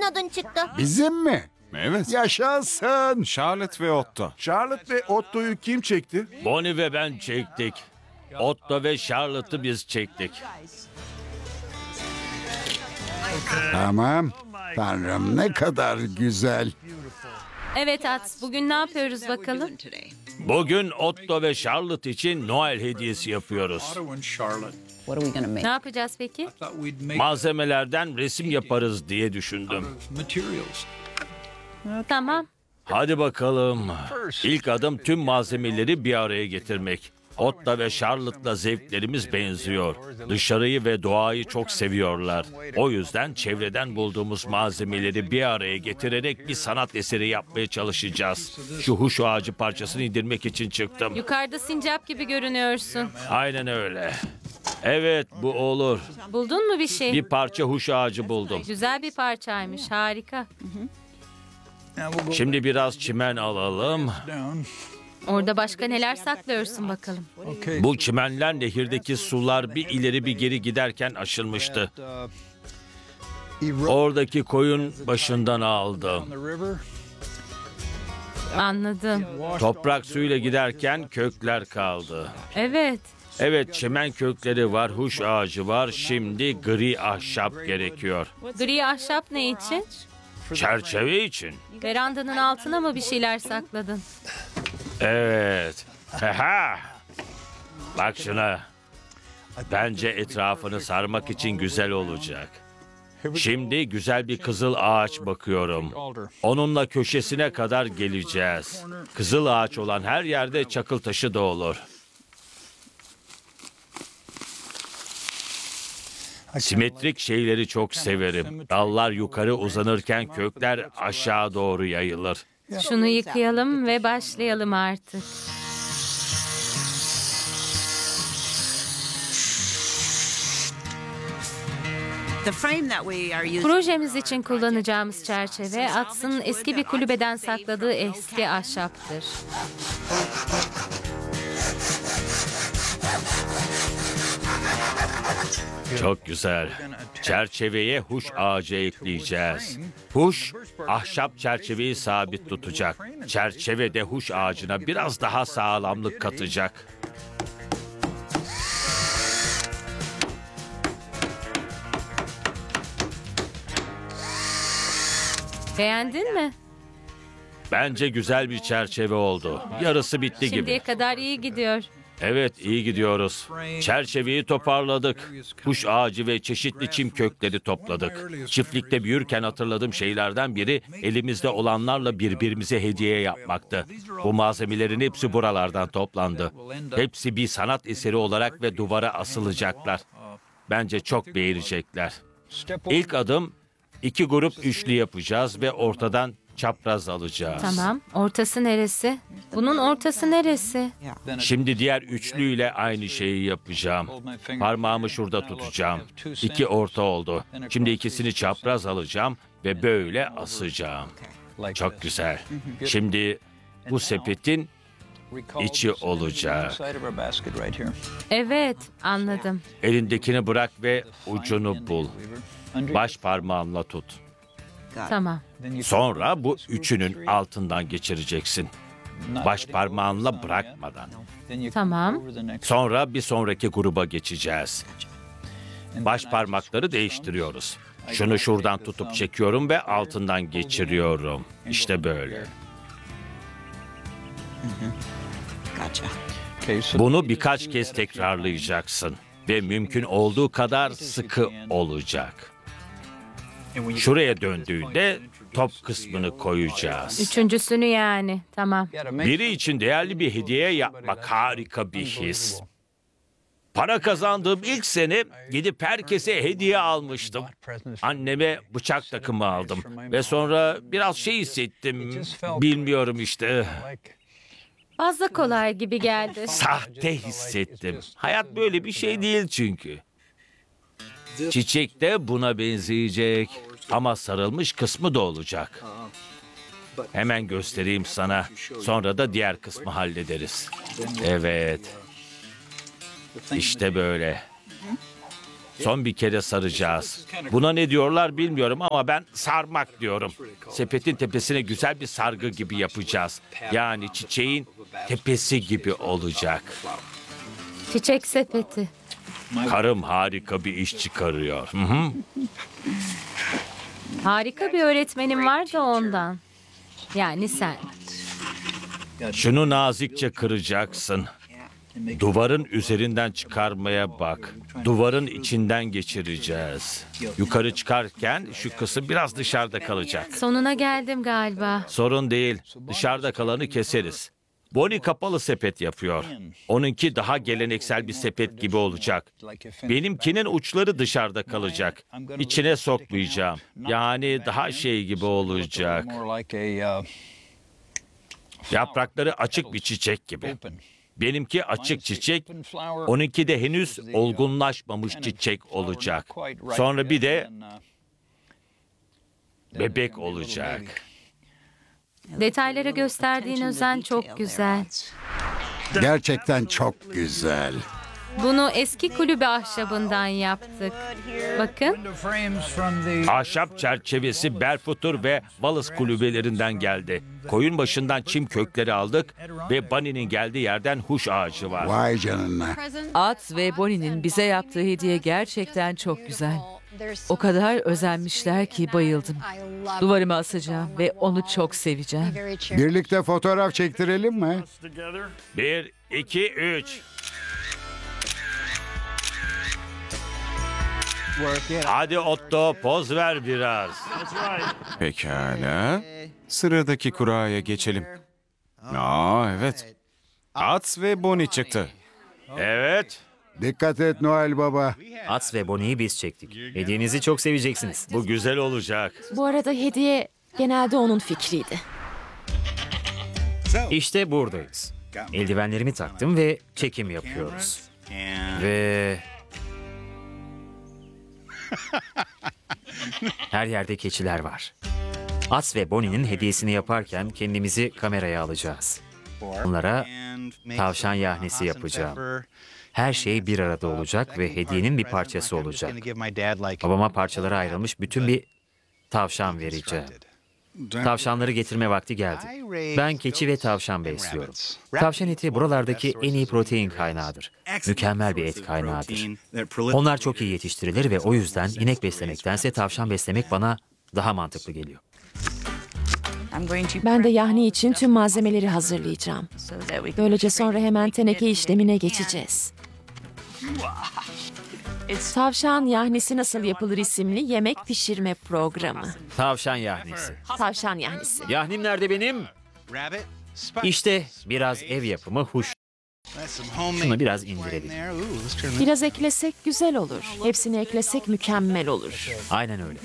adın çıktı. Bizim mi? Evet. Yaşasın. Charlotte ve Otto. Charlotte ve Otto'yu kim çekti? Bonnie ve ben çektik. Otto ve Charlotte'ı biz çektik. Tamam. Tanrım ne kadar güzel. Evet At, bugün ne yapıyoruz bakalım? Bugün Otto ve Charlotte için Noel hediyesi yapıyoruz. What are we going to make? Ne yapacağız peki? Malzemelerden resim yaparız diye düşündüm. Tamam. Hadi bakalım. İlk adım tüm malzemeleri bir araya getirmek. Otto ve Charlotte'la zevklerimiz benziyor. Dışarıyı ve doğayı çok seviyorlar. O yüzden çevreden bulduğumuz malzemeleri bir araya getirerek bir sanat eseri yapmaya çalışacağız. Şu huş ağacı parçasını indirmek için çıktım. Yukarıda sincap gibi görünüyorsun. Aynen öyle. Evet, bu olur. Buldun mu bir şey? Bir parça huş ağacı buldum. Güzel bir parçaymış, harika. Şimdi biraz çimen alalım. Orada başka neler saklıyorsun bakalım? Bu çimenler nehirdeki sular bir ileri bir geri giderken aşılmıştı. Oradaki koyun başından aldım. Anladım. Toprak suyla giderken kökler kaldı. Evet. Evet, çimen kökleri var, huş ağacı var. Şimdi gri ahşap gerekiyor. Gri ahşap ne için? Çerçeve için. Verandanın altına mı bir şeyler sakladın? Evet. Haha. Bak şuna. Bence etrafını sarmak için güzel olacak. Şimdi güzel bir kızıl ağaç bakıyorum. Onunla köşesine kadar geleceğiz. Kızıl ağaç olan her yerde çakıl taşı da olur. Simetrik şeyleri çok severim. Dallar yukarı uzanırken kökler aşağı doğru yayılır. Şunu yıkayalım ve başlayalım artık. Projemiz için kullanacağımız çerçeve Ats'ın eski bir kulübeden sakladığı eski ahşaptır. Çok güzel. Çerçeveye huş ağacı ekleyeceğiz. Huş, ahşap çerçeveyi sabit tutacak. Çerçeve de huş ağacına biraz daha sağlamlık katacak. Beğendin mi? Bence güzel bir çerçeve oldu. Yarısı bitti Şimdiye gibi. kadar iyi gidiyor. Evet, iyi gidiyoruz. Çerçeveyi toparladık. Kuş ağacı ve çeşitli çim kökleri topladık. Çiftlikte büyürken hatırladığım şeylerden biri elimizde olanlarla birbirimize hediye yapmaktı. Bu malzemelerin hepsi buralardan toplandı. Hepsi bir sanat eseri olarak ve duvara asılacaklar. Bence çok beğenecekler. İlk adım 2 grup üçlü yapacağız ve ortadan çapraz alacağız. Tamam. Ortası neresi? Bunun ortası neresi? Şimdi diğer üçlüyle aynı şeyi yapacağım. Parmağımı şurada tutacağım. 2 orta oldu. Şimdi ikisini çapraz alacağım ve böyle asacağım. Çok güzel. Şimdi bu sepetin içi olacak. Evet, anladım. Elindekini bırak ve ucunu bul. Baş parmağınla tut. Tamam. Sonra bu üçünün altından geçireceksin. Baş parmağınla bırakmadan. Tamam. Sonra bir sonraki gruba geçeceğiz. Baş parmakları değiştiriyoruz. Şunu şuradan tutup çekiyorum ve altından geçiriyorum. İşte böyle. Bunu birkaç kez tekrarlayacaksın ve mümkün olduğu kadar sıkı olacak. Şuraya döndüğünde top kısmını koyacağız. Üçüncüsünü yani. Tamam. Biri için değerli bir hediye yapmak harika bir his. Para kazandığım ilk sene gidip herkese hediye almıştım. Anneme bıçak takımı aldım ve sonra biraz şey hissettim. Bilmiyorum işte. Fazla kolay gibi geldi. Sahte hissettim. Hayat böyle bir şey değil çünkü. Çiçek de buna benzeyecek. Ama sarılmış kısmı da olacak. Hemen göstereyim sana. Sonra da diğer kısmı hallederiz. Evet. İşte böyle. Son bir kere saracağız. Buna ne diyorlar bilmiyorum ama ben sarmak diyorum. Sepetin tepesine güzel bir sargı gibi yapacağız. Yani çiçeğin tepesi gibi olacak. Çiçek sepeti. Karım harika bir iş çıkarıyor. Hı hı. Harika bir öğretmenim var da ondan. Yani sen. Şunu nazikçe kıracaksın. Duvarın üzerinden çıkarmaya bak. Duvarın içinden geçireceğiz. Yukarı çıkarken şu kısım biraz dışarıda kalacak. Sonuna geldim galiba. Sorun değil. Dışarıda kalanı keseriz. Bonnie kapalı sepet yapıyor. Onunki daha geleneksel bir sepet gibi olacak. Benimkinin uçları dışarıda kalacak. İçine sokmayacağım. Yani daha şey gibi olacak. Yaprakları açık bir çiçek gibi. Benimki açık çiçek, onunki de henüz olgunlaşmamış çiçek olacak. Sonra bir de bebek olacak. Detaylara gösterdiğin özen çok güzel. Gerçekten çok güzel. Bunu eski kulübe ahşabından yaptık. Bakın. Ahşap çerçevesi Belfooter ve Wallace kulübelerinden geldi. Koyun başından çim kökleri aldık ve Bunny'nin geldiği yerden huş ağacı var. Vay canına. At ve Bonnie'nin bize yaptığı hediye gerçekten çok güzel. O kadar özenmişler ki bayıldım. Duvarıma asacağım ve onu çok seveceğim. Birlikte fotoğraf çektirelim mi? 1, 2, 3. Hadi Otto poz ver biraz. Pekala. Sıradaki kuraya geçelim. Evet. At ve Bonnie çıktı. Evet. Dikkat et Noel Baba. At ve Bonnie'yi biz çektik. Hediyenizi çok seveceksiniz. Bu güzel olacak. Bu arada hediye genelde onun fikriydi. İşte buradayız. Eldivenlerimi taktım ve çekim yapıyoruz. Ve... Her yerde keçiler var. At ve Bonnie'nin hediyesini yaparken kendimizi kameraya alacağız. Onlara tavşan yahnisi yapacağım. Her şey bir arada olacak ve hediyenin bir parçası olacak. Babama parçalara ayrılmış bütün bir tavşan vereceğim. Tavşanları getirme vakti geldi. Ben keçi ve tavşan besliyorum. Tavşan eti buralardaki en iyi protein kaynağıdır. Mükemmel bir et kaynağıdır. Onlar çok iyi yetiştirilir ve o yüzden inek beslemektense tavşan beslemek bana daha mantıklı geliyor. Ben de yahni için tüm malzemeleri hazırlayacağım. Böylece sonra hemen teneke işlemine geçeceğiz. Tavşan yahnisi nasıl yapılır isimli yemek pişirme programı. Tavşan yahnisi. Tavşan yahnisi. Yahnim nerede benim? İşte biraz ev yapımı huş. Şunu biraz indirelim. Biraz eklesek güzel olur. Hepsini eklesek mükemmel olur. Aynen öyle.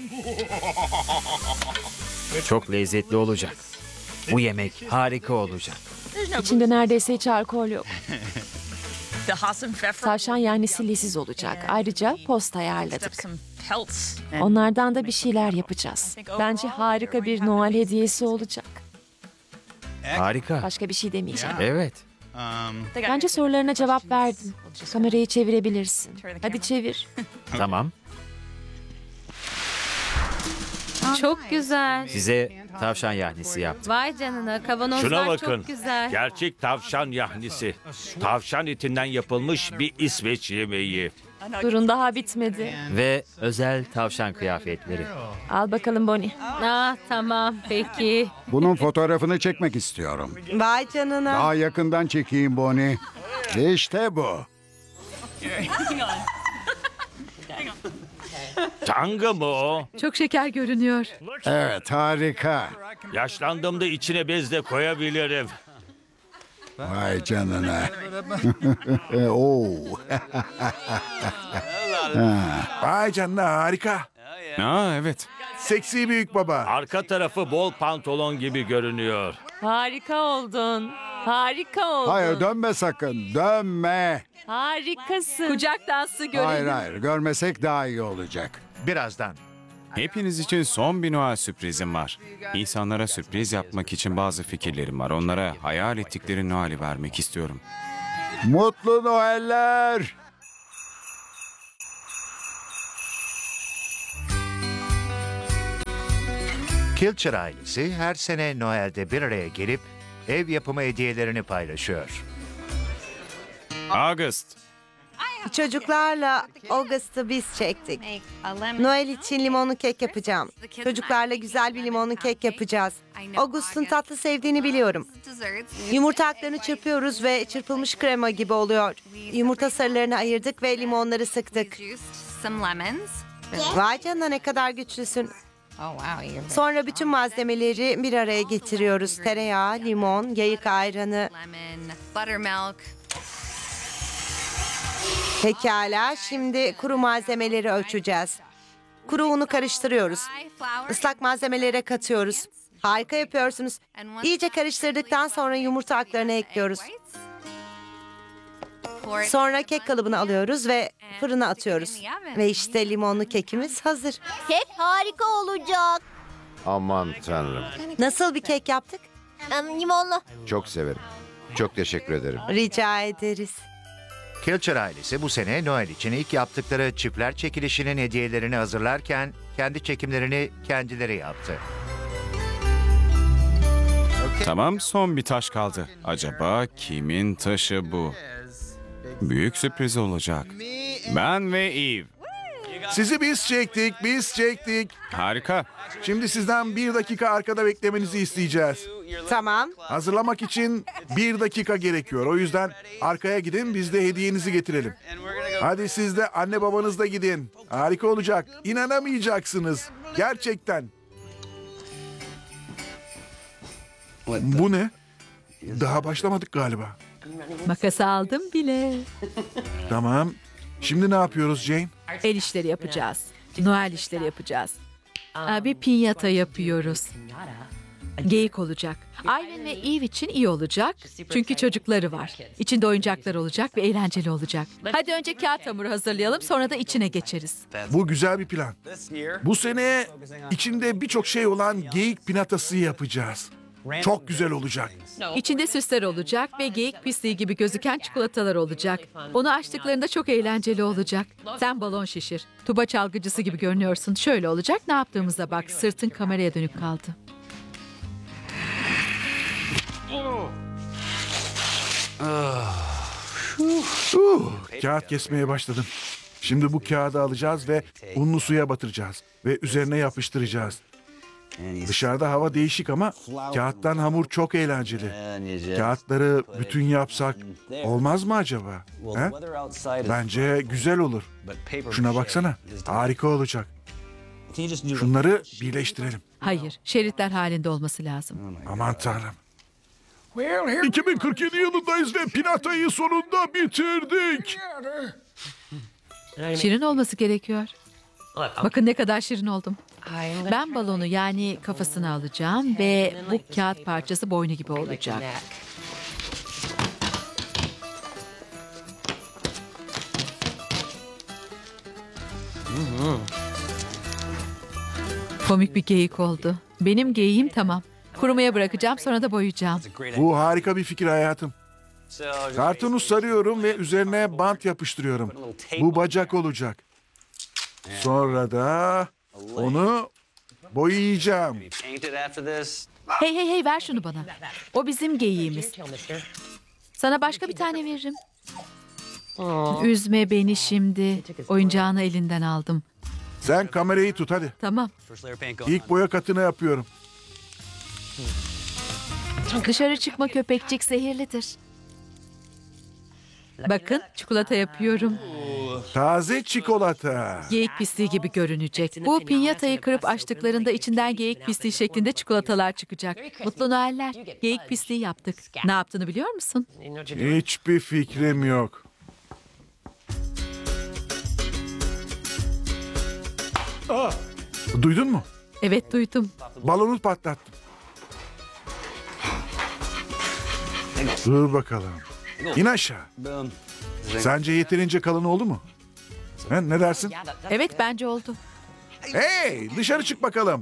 Çok lezzetli olacak. Bu yemek harika olacak. İçinde neredeyse hiç alkol yok. Tavşan yahnisi leziz olacak. Ayrıca post ayarladık. Onlardan da bir şeyler yapacağız. Bence harika bir Noel hediyesi olacak. Harika. Başka bir şey demeyeceğim. Evet. Bence sorularına cevap verdin. Kamerayı çevirebilirsin. Hadi çevir. Tamam. Çok güzel. Size tavşan yahnisi yaptım. Vay canına, kavanozlar Şuna bakın. çok güzel. Gerçek tavşan yahnisi. Tavşan etinden yapılmış bir İsveç yemeği. Durun daha bitmedi. Ve özel tavşan kıyafetleri. Al bakalım Bonnie. Ah tamam peki. Bunun fotoğrafını çekmek istiyorum. Vay canına. Daha yakından çekeyim Bonnie. İşte bu. Tanga mı o? Çok şeker görünüyor. Evet, harika. Yaşlandığımda içine bez de koyabilirim. Vay canına. Oo. Vay canına harika. Evet. Seksi büyük baba. Arka tarafı bol pantolon gibi görünüyor. Harika oldun. Harika oldun. Hayır, dönme sakın. Dönme. Harikasın. Kucak dansı görelim. Hayır hayır, görmesek daha iyi olacak. Birazdan. Hepiniz için son bir Noel sürprizim var. İnsanlara sürpriz yapmak için bazı fikirlerim var. Onlara hayal ettikleri Noel'i vermek istiyorum. Mutlu Noeller. Kilcher ailesi her sene Noel'de bir araya gelip ev yapımı hediyelerini paylaşıyor. August, Çocuklarla August'ı biz çektik. Noel için limonlu kek yapacağım. Çocuklarla güzel bir limonlu kek yapacağız. August'un tatlı sevdiğini biliyorum. Yumurta aklarını çırpıyoruz ve çırpılmış krema gibi oluyor. Yumurta sarılarını ayırdık ve limonları sıktık. Vay canına, ne kadar güçlüsün. Sonra bütün malzemeleri bir araya getiriyoruz. Tereyağı, limon, yayık ayranı. Pekala, şimdi kuru malzemeleri ölçeceğiz. Kuru unu karıştırıyoruz. Islak malzemelere katıyoruz. Harika yapıyorsunuz. İyice karıştırdıktan sonra yumurta aklarını ekliyoruz. Sonra kek kalıbını alıyoruz ve fırına atıyoruz. Ve işte limonlu kekimiz hazır. Kek harika olacak. Aman tanrım. Nasıl bir kek yaptık? Limonlu. Çok severim. Çok teşekkür ederim. Rica ederiz. Kilcher ailesi bu sene Noel için ilk yaptıkları çiftler çekilişinin hediyelerini hazırlarken kendi çekimlerini kendileri yaptı. tamam, son bir taş kaldı. Acaba kimin taşı bu? Büyük sürpriz olacak. Ben ve Eve. Sizi biz çektik. Harika. Şimdi sizden 1 dakika arkada beklemenizi isteyeceğiz. Tamam. Hazırlamak için 1 dakika gerekiyor. O yüzden arkaya gidin, biz de hediyenizi getirelim. Hadi siz de anne babanız da gidin. Harika olacak. İnanamayacaksınız. Gerçekten. Bu ne? Daha başlamadık galiba. Makası aldım bile. Tamam. Şimdi ne yapıyoruz Jane? El işleri yapacağız. Noel işleri yapacağız. Bir pinyata yapıyoruz. Geyik olacak. Ivan ve Eve için iyi olacak. Çünkü çocukları var. İçinde oyuncaklar olacak ve eğlenceli olacak. Hadi önce kağıt hamuru hazırlayalım, sonra da içine geçeriz. Bu güzel bir plan. Bu sene içinde birçok şey olan geyik pinatası yapacağız. Çok güzel olacak. İçinde süsler olacak ve geyik pisliği gibi gözüken çikolatalar olacak. Onu açtıklarında çok eğlenceli olacak. Sen balon şişir. Tuba çalgıcısı gibi görünüyorsun. Şöyle olacak, ne yaptığımıza bak. Sırtın kameraya dönük kaldı. Kağıt kesmeye başladım. Şimdi bu kağıdı alacağız ve unlu suya batıracağız. Ve üzerine yapıştıracağız. Dışarıda hava değişik ama kağıttan hamur çok eğlenceli. Kağıtları bütün yapsak olmaz mı acaba? He? Bence güzel olur. Şuna baksana, harika olacak. Şunları birleştirelim. Hayır, şeritler halinde olması lazım. Aman tanrım. 2047 yılındayız ve pinatayı sonunda bitirdik. Şirin olması gerekiyor. Bakın ne kadar şirin oldum. Ben balonu, yani kafasını alacağım ve bu kağıt parçası boynu gibi olacak. Komik bir geyik oldu. Benim geyiğim tamam. Kurumaya bırakacağım, sonra da boyayacağım. Bu harika bir fikir hayatım. Kartonu sarıyorum ve üzerine bant yapıştırıyorum. Bu bacak olacak. Sonra da onu boyayacağım. Hey, ver şunu bana. O bizim geyiğimiz. Sana başka bir tane veririm. Üzme beni şimdi. Oyuncağını elinden aldım. Sen kamerayı tut hadi. Tamam. İlk boya katını yapıyorum. Dışarı çıkma köpekçik, zehirlidir. Bakın, çikolata yapıyorum. Taze çikolata. Geyik pisliği gibi görünecek. Bu pinyatayı kırıp açtıklarında içinden geyik pisliği şeklinde çikolatalar çıkacak. Mutlu Noeller. Geyik pisliği yaptık. Ne yaptığını biliyor musun? Hiçbir fikrim yok. Duydun mu? Evet, duydum. Balonu patlattım. Dur bakalım. İn aşağı. Sence yeterince kalın oldu mu? Ne dersin? Evet, bence oldu. Hey, dışarı çık bakalım.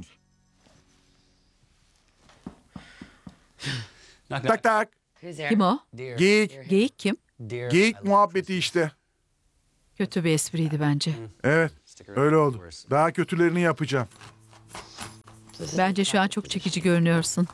Tak tak. Kim o? Geyik. Geyik kim? Geyik muhabbeti işte. Kötü bir espriydi bence. Evet, öyle oldu. Daha kötülerini yapacağım. Bence şu an çok çekici görünüyorsun.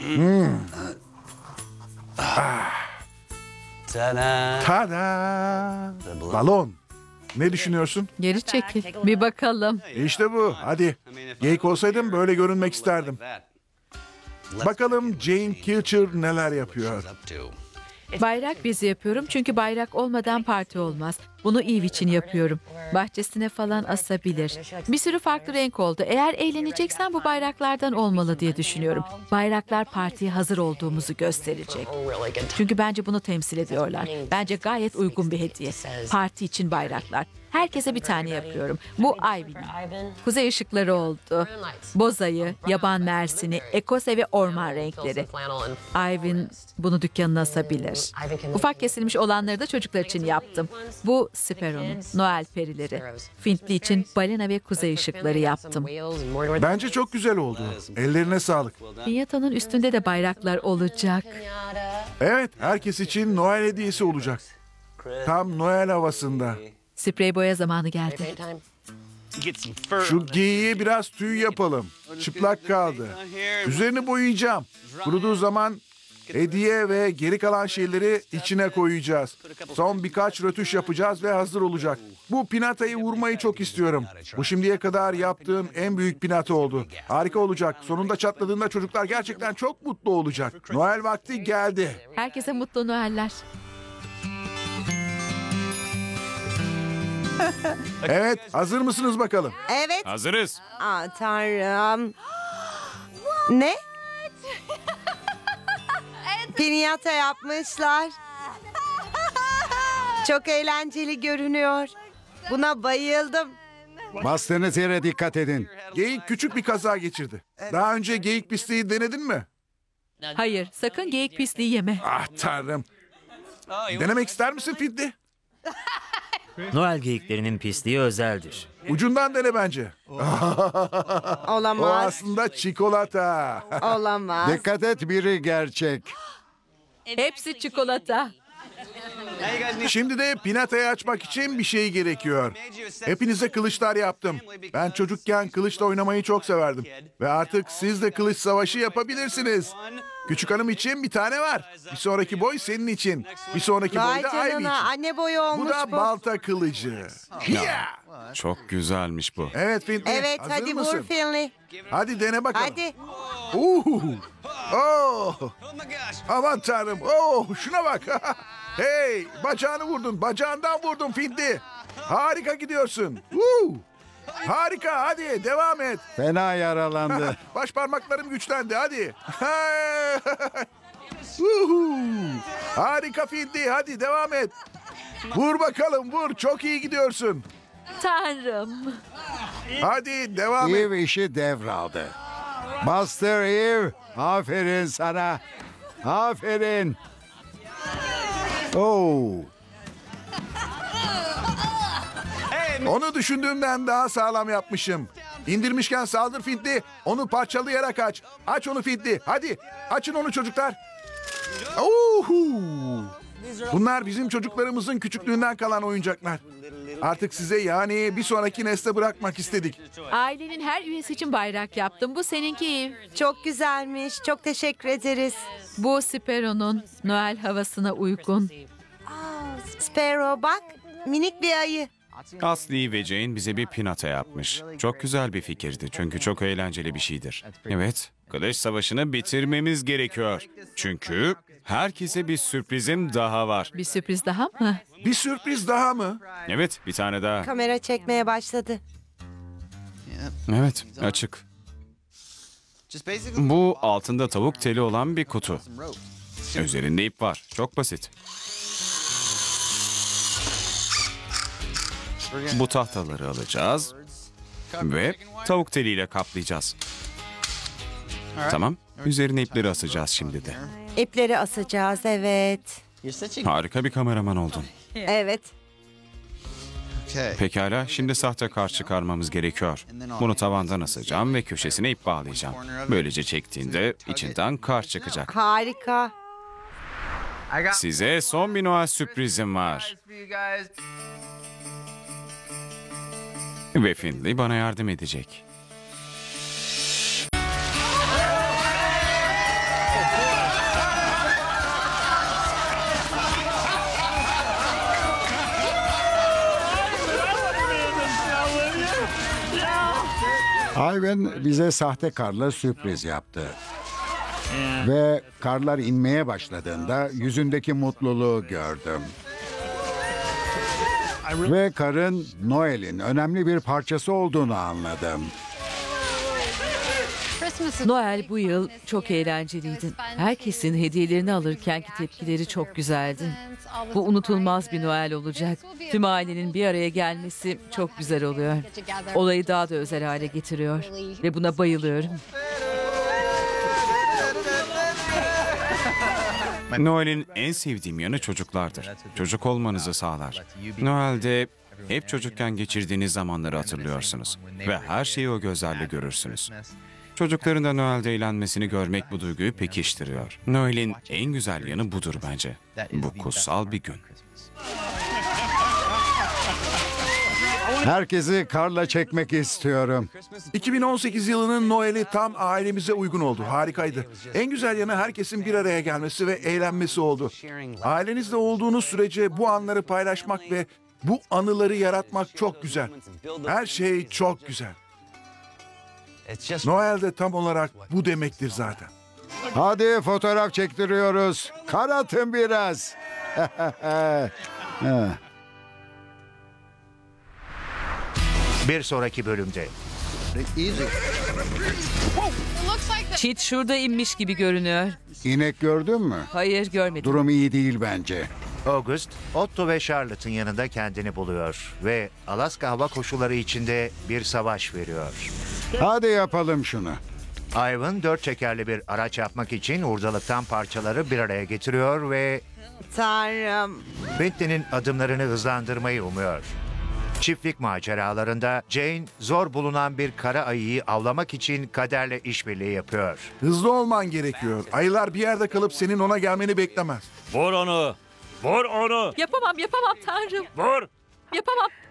Tada! Balon. Ne düşünüyorsun? Geri çekil. Bir bakalım. İşte bu. Hadi. Geyik olsaydım böyle görünmek isterdim. Bakalım Jane Kilcher neler yapıyor. Bayrak bezi yapıyorum çünkü bayrak olmadan parti olmaz. Bunu Eve için yapıyorum. Bahçesine falan asabilir. Bir sürü farklı renk oldu. Eğer eğleneceksen bu bayraklardan olmalı diye düşünüyorum. Bayraklar partiye hazır olduğumuzu gösterecek. Çünkü bence bunu temsil ediyorlar. Bence gayet uygun bir hediye. Parti için bayraklar. Herkese bir tane yapıyorum. Bu Ivy'nin. Kuzey ışıkları oldu. Bozayı, yaban mersini, ekose ve orman renkleri. Ivy'nin bunu dükkanına asabilir. Ufak kesilmiş olanları da çocuklar için yaptım. Bu Sparrow'un, Noel perileri. Findley için balina ve kuzey ışıkları yaptım. Bence çok güzel oldu. Ellerine sağlık. Pinyata'nın üstünde de bayraklar olacak. Evet, herkes için Noel hediyesi olacak. Tam Noel havasında. Sprey boya zamanı geldi. Şu geyiğe biraz tüy yapalım. Çıplak kaldı. Üzerini boyayacağım. Kuruduğu zaman hediye ve geri kalan şeyleri içine koyacağız. Son birkaç rötuş yapacağız ve hazır olacak. Bu pinatayı vurmayı çok istiyorum. Bu şimdiye kadar yaptığım en büyük pinata oldu. Harika olacak. Sonunda çatladığında çocuklar gerçekten çok mutlu olacak. Noel vakti geldi. Herkese mutlu Noeller. Evet, hazır mısınız bakalım? Evet. Hazırız. Aa, Tanrım. Ne? Pinyata yapmışlar. Çok eğlenceli görünüyor. Buna bayıldım. Bastığınız yere dikkat edin. Geyik küçük bir kaza geçirdi. Daha önce geyik pisliği denedin mi? Hayır, sakın geyik pisliği yeme. Ah tanrım. Denemek ister misin Findley? Noel geyiklerinin pisliği özeldir. Ucundan dene bence. O Olamaz. aslında çikolata. Olamaz. Dikkat et, biri gerçek. Hepsi çikolata. Şimdi de pinatayı açmak için bir şey gerekiyor. Hepinize kılıçlar yaptım. Ben çocukken kılıçla oynamayı çok severdim. Ve artık siz de kılıç savaşı yapabilirsiniz. Küçük hanım için bir tane var. Bir sonraki boy senin için. Bir sonraki boy Vay da Ivy için. canına, anne boyu Bu olmuş da bu. balta kılıcı. Yeah! Çok güzelmiş bu. Evet Findley, Evet, hazır hadi mısın? vur Finley. Hadi dene bakalım. Hadi. Oh! Aman tanrım. Oh, şuna bak. Hey, bacağını vurdun. Bacağından vurdun Findley. Harika gidiyorsun. Harika, hadi devam et. Fena yaralandı. Baş parmaklarım güçlendi, hadi. Harika Findley, hadi devam et. Vur bakalım, vur. Çok iyi gidiyorsun. Tanrım. Hadi devam et. Eve işi devraldı. Buster Eve, aferin sana. Aferin. Oh. Onu düşündüğümden daha sağlam yapmışım. İndirmişken saldır Findley. Onu parçalayarak aç. Aç onu Findley. Hadi açın onu çocuklar. Bunlar bizim çocuklarımızın küçüklüğünden kalan oyuncaklar. Artık size yani bir sonraki nesle bırakmak istedik. Ailenin her üyesi için bayrak yaptım. Bu seninki Eve. Çok güzelmiş. Çok teşekkür ederiz. Bu Sparrow'un Noel havasına uygun. Sparrow bak. Minik bir ayı. Asli ve Jane bize bir pinata yapmış. Çok güzel bir fikirdi çünkü çok eğlenceli bir şeydir. Evet, kılıç savaşını bitirmemiz gerekiyor. Çünkü herkese bir sürprizim daha var. Bir sürpriz daha mı? Bir sürpriz daha mı? Evet, bir tane daha. Kamera çekmeye başladı. Evet, açık. Bu altında tavuk teli olan bir kutu. Üzerinde ip var. Çok basit. Bu tahtaları alacağız ve tavuk teliyle kaplayacağız. Tamam. Üzerine ipleri asacağız şimdi de. İpleri asacağız, evet. Harika bir kameraman oldun. Evet. Pekala, şimdi sahte kar çıkarmamız gerekiyor. Bunu tavandan asacağım ve köşesine ip bağlayacağım. Böylece çektiğinde içinden kar çıkacak. Harika. Size son bir Noel sürprizim var. Ve Findley bana yardım edecek. Ivan bize sahte karla sürpriz yaptı. Ve karlar inmeye başladığında yüzündeki mutluluğu gördüm. Ve karın Noel'in önemli bir parçası olduğunu anladım. Noel bu yıl çok eğlenceliydi. Herkesin hediyelerini alırkenki tepkileri çok güzeldi. Bu unutulmaz bir Noel olacak. Tüm ailenin bir araya gelmesi çok güzel oluyor. Olayı daha da özel hale getiriyor. Ve buna bayılıyorum. Noel'in en sevdiğim yanı çocuklardır. Çocuk olmanızı sağlar. Noel'de hep çocukken geçirdiğiniz zamanları hatırlıyorsunuz. Ve her şeyi o gözlerle görürsünüz. Çocukların da Noel'de eğlenmesini görmek bu duyguyu pekiştiriyor. Noel'in en güzel yanı budur bence. Bu kutsal bir gün. Herkesi karla çekmek istiyorum. 2018 yılının Noel'i tam ailemize uygun oldu. Harikaydı. En güzel yanı herkesin bir araya gelmesi ve eğlenmesi oldu. Ailenizle olduğunuz sürece bu anları paylaşmak ve bu anıları yaratmak çok güzel. Her şey çok güzel. Noel de tam olarak bu demektir zaten. Hadi fotoğraf çektiriyoruz. Kar atın biraz. Bir sonraki bölümde. Çit şurada inmiş gibi görünüyor. İnek gördün mü? Hayır, görmedim. Durum iyi değil bence. August, Otto ve Charlotte'ın yanında kendini buluyor ve Alaska hava koşulları içinde bir savaş veriyor. Hadi yapalım şunu. Ivan 4 çekerli bir araç yapmak için hurdalıktan parçaları bir araya getiriyor ve Tanrım. Bentley'nin adımlarını hızlandırmayı umuyor. Çiftlik maceralarında Jane zor bulunan bir kara ayıyı avlamak için kaderle işbirliği yapıyor. Hızlı olman gerekiyor. Ayılar bir yerde kalıp senin ona gelmeni beklemez. Vur onu! Vur onu! Yapamam Tanrım. Vur! Yapamam.